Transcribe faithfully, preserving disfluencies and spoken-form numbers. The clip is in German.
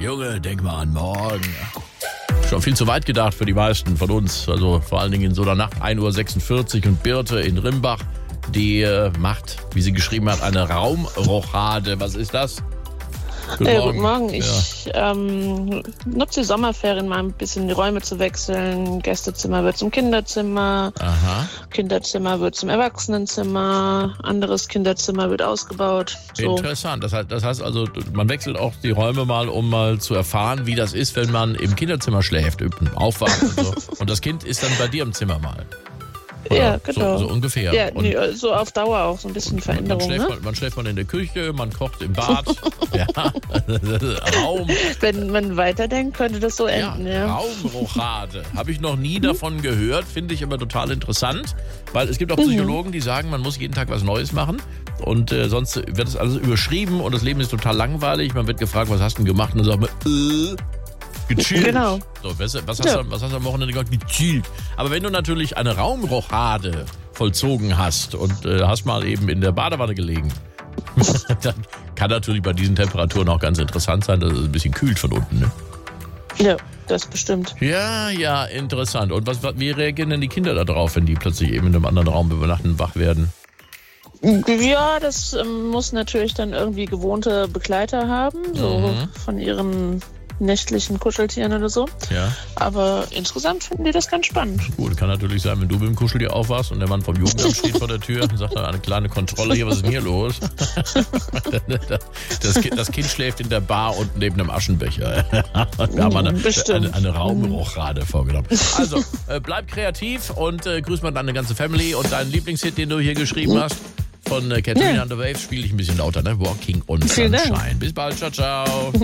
Junge, denk mal an morgen. Schon viel zu weit gedacht für die meisten von uns. Also vor allen Dingen in so einer Nacht, ein Uhr sechsundvierzig und Birte in Rimbach, die äh, macht, wie sie geschrieben hat, eine Raumrochade. Was ist das? Guten Morgen. Äh, guten Morgen. Ich ähm, nutze die Sommerferien mal ein bisschen die Räume zu wechseln. Gästezimmer wird zum Kinderzimmer. Aha. Kinderzimmer wird zum Erwachsenenzimmer. Anderes Kinderzimmer wird ausgebaut. So. Interessant. Das heißt, das heißt also, man wechselt auch die Räume mal, um mal zu erfahren, wie das ist, wenn man im Kinderzimmer schläft, aufwacht und so. Und das Kind ist dann bei dir im Zimmer mal. Oder ja, genau. So, so ungefähr. Ja, und nee, so auf Dauer auch so ein bisschen Veränderung. Man schläft, ne? man, man schläft man in der Küche, man kocht im Bad. Ja, Raum. Wenn man weiterdenkt, könnte das so enden. Ja, Ja. Raumrochade. Habe ich noch nie davon gehört, finde ich aber total interessant. Weil es gibt auch Psychologen, die sagen, man muss jeden Tag was Neues machen. Und äh, sonst wird das alles überschrieben und das Leben ist total langweilig. Man wird gefragt, was hast du denn gemacht? Und dann sagt man, äh, gechillt. Genau. So, was, was, hast Ja. du, was hast du am Wochenende gemacht? Gechillt. Aber wenn du natürlich eine Raumrochade vollzogen hast und äh, hast mal eben in der Badewanne gelegen, dann kann natürlich bei diesen Temperaturen auch ganz interessant sein, dass es ein bisschen kühlt von unten. Ne? Ja, das bestimmt. Ja, ja, interessant. Und was, wie reagieren denn die Kinder da drauf, wenn die plötzlich eben in einem anderen Raum übernachten, wach werden? Ja, das ähm, muss natürlich dann irgendwie gewohnte Begleiter haben, so Mhm. von ihren nächtlichen Kuscheltieren oder so. Ja, Aber insgesamt finden die das ganz spannend. gut. Kann natürlich sein, wenn du mit dem Kuscheltier aufwachst und der Mann vom Jugendamt steht vor der Tür und sagt dann eine kleine Kontrolle hier, was ist denn hier los? Das Kind, das Kind schläft in der Bar unten neben einem Aschenbecher. Wir haben eine, Bestimmt. eine, eine Raumrochade vorgenommen. Also, äh, bleib kreativ und äh, grüß mal deine ganze Family und deinen Lieblingshit, den du hier geschrieben hast. Von äh, Katrina Ja. and the Waves spiele ich ein bisschen lauter, ne? Walking on Vielen Dank. Sunshine. Bis bald, ciao, ciao.